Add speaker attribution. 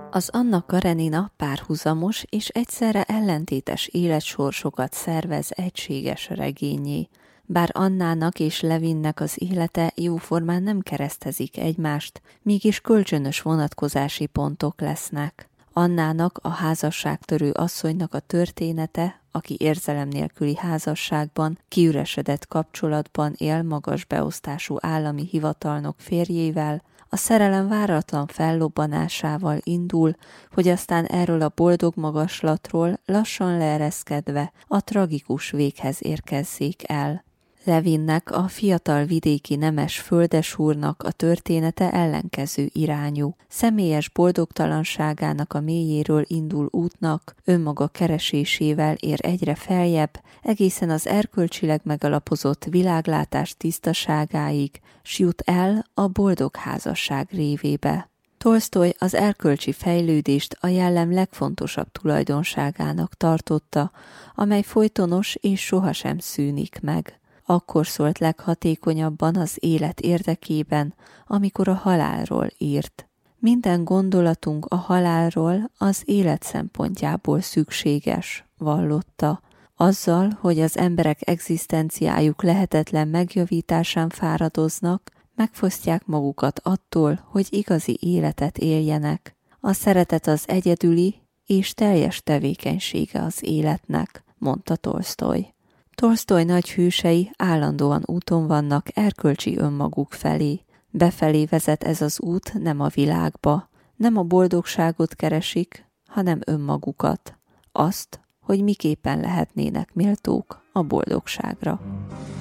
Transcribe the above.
Speaker 1: Az Anna Karenina párhuzamos és egyszerre ellentétes életsorsokat szervez egységes regényé. Bár Annának és Levinnek az élete jóformán nem keresztezik egymást, mégis kölcsönös vonatkozási pontok lesznek. Annának, a házasságtörő asszonynak a története, aki érzelem nélküli házasságban, kiüresedett kapcsolatban él magas beosztású állami hivatalnok férjével, a szerelem váratlan fellobbanásával indul, hogy aztán erről a boldog magaslatról lassan leereszkedve a tragikus véghez érkezzék el. Levinnek, a fiatal vidéki nemes földesúrnak a története ellenkező irányú. Személyes boldogtalanságának a mélyéről indul útnak, önmaga keresésével ér egyre feljebb, egészen az erkölcsileg megalapozott világlátás tisztaságáig, s jut el a boldog házasság révébe. Tolsztoj az erkölcsi fejlődést a jellem legfontosabb tulajdonságának tartotta, amely folytonos és sohasem szűnik meg. Akkor szólt leghatékonyabban az élet érdekében, amikor a halálról írt. Minden gondolatunk a halálról az élet szempontjából szükséges, vallotta. Azzal, hogy az emberek egzisztenciájuk lehetetlen megjavításán fáradoznak, megfosztják magukat attól, hogy igazi életet éljenek. A szeretet az egyedüli és teljes tevékenysége az életnek, mondta Tolsztoj. Tolsztoj nagy hősei állandóan úton vannak erkölcsi önmaguk felé. Befelé vezet ez az út nem a világba, nem a boldogságot keresik, hanem önmagukat. Azt, hogy miképpen lehetnének méltók a boldogságra.